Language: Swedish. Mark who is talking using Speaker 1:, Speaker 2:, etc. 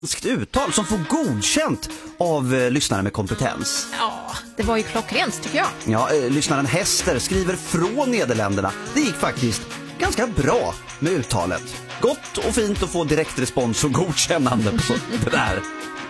Speaker 1: uttal som får godkänt av lyssnare med kompetens.
Speaker 2: Ja, det var ju klockrent tycker jag.
Speaker 1: Ja, lyssnaren Hester skriver från Nederländerna. Det gick faktiskt ganska bra med uttalet. Gott och fint att få direktrespons och godkännande på det där.